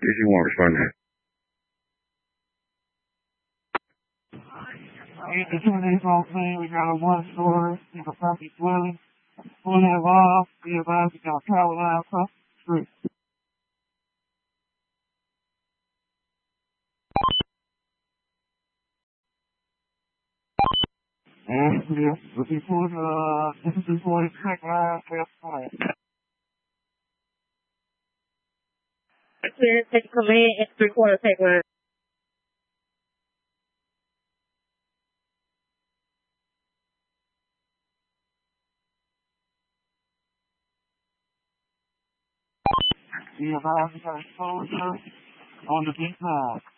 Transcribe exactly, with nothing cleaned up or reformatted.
Easy one, respond. Eight to two days old thing, we got a one story, single family dwelling, fully involved, be advised to South Carolina across the street. And yes, looking for the, this is for the track line, fast flight. Clear, take command, and three quarter take line. Be advised to got exposure on the big side.